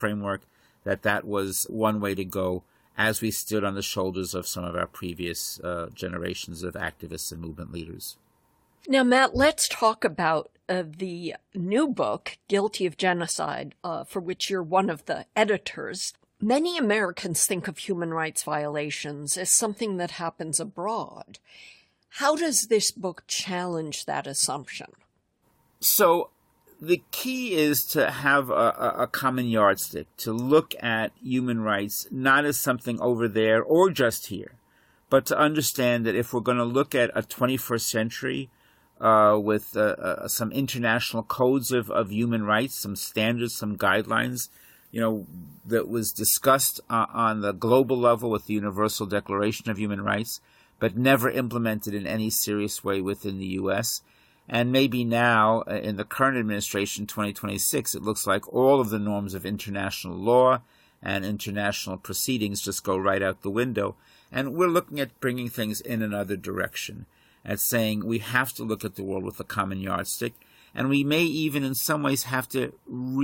framework, that was one way to go as we stood on the shoulders of some of our previous generations of activists and movement leaders. Now, Matt, let's talk about the new book, Guilty of Genocide, for which you're one of the editors. Many Americans think of human rights violations as something that happens abroad. How does this book challenge that assumption? So the key is to have a common yardstick, to look at human rights not as something over there or just here, but to understand that if we're going to look at a 21st century with some international codes of human rights, some standards, some guidelines, that was discussed on the global level with the Universal Declaration of Human Rights, but never implemented in any serious way within the U.S., and maybe now, in the current administration, 2026, it looks like all of the norms of international law and international proceedings just go right out the window. And we're looking at bringing things in another direction, at saying we have to look at the world with a common yardstick, and we may even in some ways have to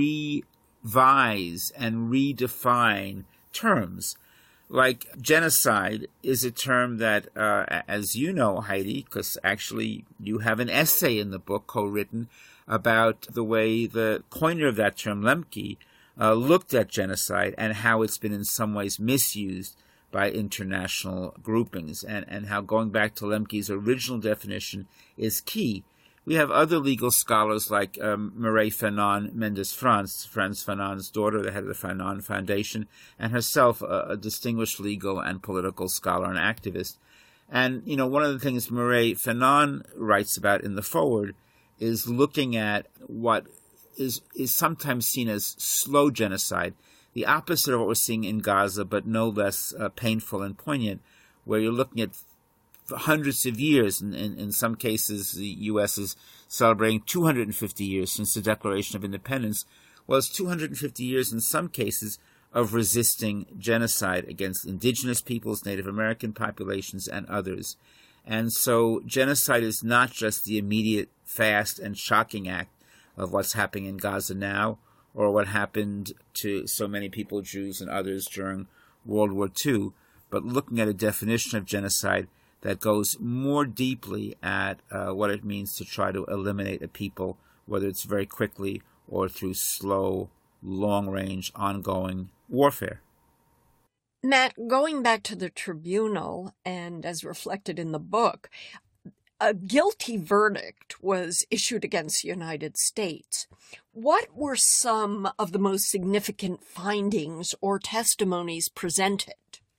revise and redefine terms. Like genocide is a term that, as you know, Heidi, because actually you have an essay in the book co-written about the way the coiner of that term, Lemke, looked at genocide and how it's been in some ways misused by international groupings, and how going back to Lemke's original definition is key. We have other legal scholars like Mireille Fanon Mendes-France, Frantz Fanon's daughter, the head of the Fanon Foundation, and herself a distinguished legal and political scholar and activist. And, one of the things Mireille Fanon writes about in the foreword is looking at what is sometimes seen as slow genocide, the opposite of what we're seeing in Gaza, but no less painful and poignant, where you're looking at hundreds of years. In some cases, the U.S. is celebrating 250 years since the Declaration of Independence. Well, it's 250 years in some cases of resisting genocide against indigenous peoples, Native American populations, and others. And so genocide is not just the immediate, fast, and shocking act of what's happening in Gaza now, or what happened to so many people, Jews and others, during World War II, but looking at a definition of genocide that goes more deeply at what it means to try to eliminate a people, whether it's very quickly or through slow, long-range, ongoing warfare. Matt, going back to the tribunal, and as reflected in the book, a guilty verdict was issued against the United States. What were some of the most significant findings or testimonies presented?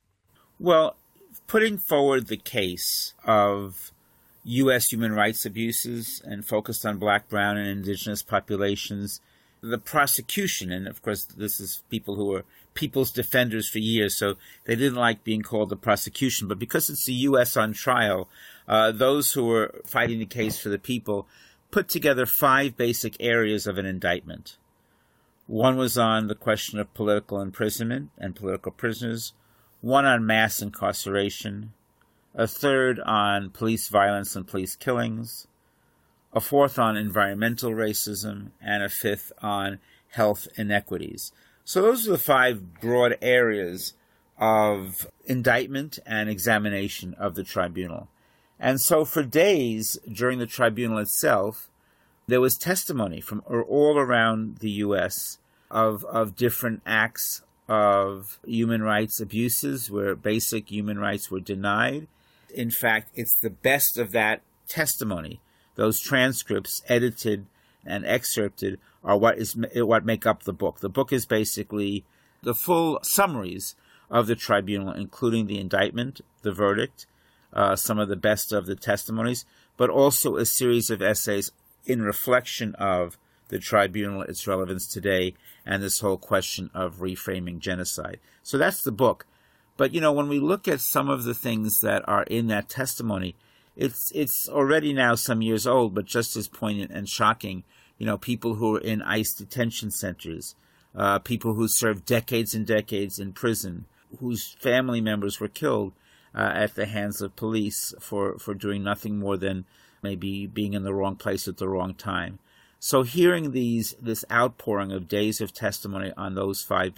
Well, putting forward the case of U.S. human rights abuses and focused on Black, Brown, and indigenous populations, the prosecution, and of course this is people who were people's defenders for years, so they didn't like being called the prosecution, but because it's the U.S. on trial, those who were fighting the case for the people put together 5 basic areas of an indictment. One was on the question of political imprisonment and political prisoners, one on mass incarceration, a third on police violence and police killings, a fourth on environmental racism, and a fifth on health inequities. So those are the 5 broad areas of indictment and examination of the tribunal. And so for days during the tribunal itself, there was testimony from all around the U.S. of different acts of human rights abuses where basic human rights were denied. In fact, it's the best of that testimony. Those transcripts, edited and excerpted, are what make up the book. The book is basically the full summaries of the tribunal, including the indictment, the verdict, some of the best of the testimonies, but also a series of essays in reflection of the tribunal, its relevance today, and this whole question of reframing genocide. So that's the book. But, when we look at some of the things that are in that testimony, it's already now some years old, but just as poignant and shocking. People who are in ICE detention centers, people who served decades and decades in prison, whose family members were killed at the hands of police for doing nothing more than maybe being in the wrong place at the wrong time. So hearing this outpouring of days of testimony on those 5